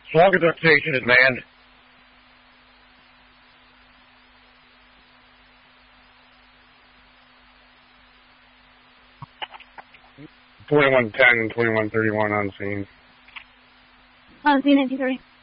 Saugatuck Station is manned. 2110 and 2131 on scene. On scene 1930.